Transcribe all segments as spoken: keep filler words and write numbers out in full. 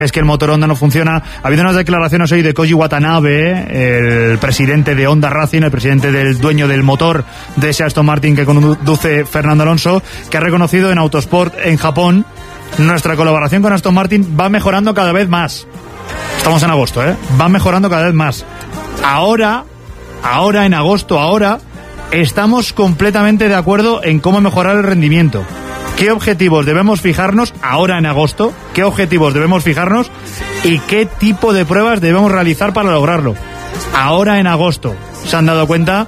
es que el motor Honda no funciona. Ha habido unas declaraciones hoy de Koji Watanabe, el presidente de Honda Racing, el presidente del dueño del motor de ese Aston Martin que conduce Fernando Alonso, que ha reconocido en Autosport en Japón: nuestra colaboración con Aston Martin va mejorando cada vez más. Estamos en agosto, ¿eh? Va mejorando cada vez más. Ahora, ahora en agosto, ahora, estamos completamente de acuerdo en cómo mejorar el rendimiento. ¿Qué objetivos debemos fijarnos ahora en agosto? ¿Qué objetivos debemos fijarnos? ¿Y qué tipo de pruebas debemos realizar para lograrlo? Ahora en agosto se han dado cuenta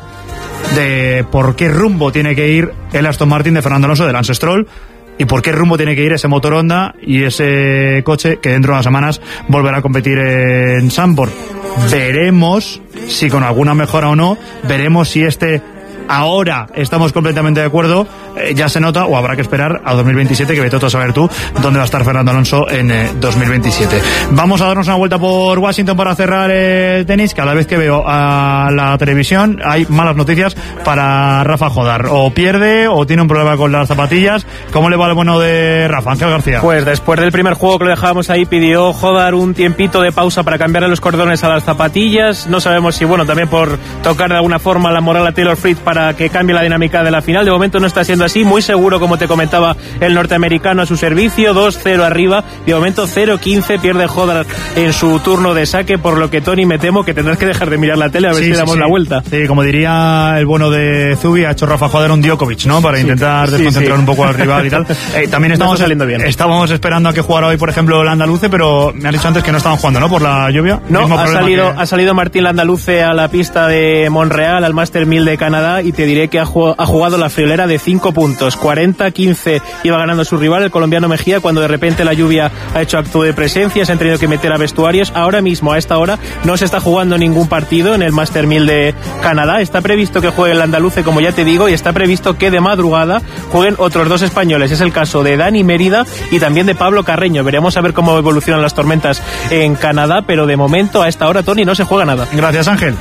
de por qué rumbo tiene que ir el Aston Martin de Fernando Alonso, de Lance Stroll, y por qué rumbo tiene que ir ese motor Honda y ese coche que dentro de unas semanas volverá a competir en Zandvoort. Veremos si con alguna mejora o no, veremos si este ahora estamos completamente de acuerdo, eh, ya se nota, o habrá que esperar a dos mil veintisiete, que vete todo a saber tú dónde va a estar Fernando Alonso en eh, dos mil veintisiete. Vamos a darnos una vuelta por Washington para cerrar el tenis. Cada vez que veo a la televisión hay malas noticias para Rafa Jodar. O pierde o tiene un problema con las zapatillas. ¿Cómo le va el bueno de Rafa? Ángel García. Pues después del primer juego que lo dejábamos ahí, pidió Jodar un tiempito de pausa para cambiarle los cordones a las zapatillas. No sabemos si, bueno, también por tocar de alguna forma la moral a Taylor Fritz para que cambie la dinámica de la final. De momento no está siendo así, muy seguro, como te comentaba, el norteamericano a su servicio, dos cero arriba, de momento cero quince, pierde Jodar en su turno de saque, por lo que, Tony, me temo que tendrás que dejar de mirar la tele a ver sí, si sí, damos sí. la vuelta. Sí, como diría el bueno de Zubi, ha hecho Rafa Jodar un Djokovic, ¿no? Para sí, intentar sí, desconcentrar sí. un poco al rival y tal. Eh, también estamos, no saliendo bien. Estábamos esperando a que jugara hoy, por ejemplo, el Andaluce, pero me han dicho antes que no estaban jugando, ¿no? Por la lluvia. No, ha salido, que... ha salido Martín Landaluce a la pista de Montreal, al Master mil de Canadá, y te diré que ha jugado la friolera de cinco puntos, cuarenta quince iba ganando su rival, el colombiano Mejía, cuando de repente la lluvia ha hecho acto de presencia, se han tenido que meter a vestuarios. Ahora mismo, a esta hora, no se está jugando ningún partido en el Master mil de Canadá. Está previsto que juegue el Andaluce, como ya te digo, y está previsto que de madrugada jueguen otros dos españoles. Es el caso de Dani Mérida y también de Pablo Carreño. Veremos a ver cómo evolucionan las tormentas en Canadá, pero de momento, a esta hora, Tony, no se juega nada. Gracias, Ángel.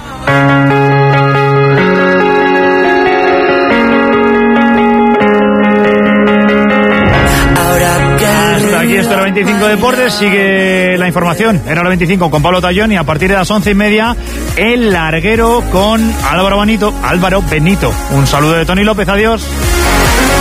Aquí es Hora veinticinco Deportes, sigue la información en Hora veinticinco con Pablo Tallón, y a partir de las once y media el larguero con Álvaro Benito. Álvaro Benito. Un saludo de Tony López, adiós.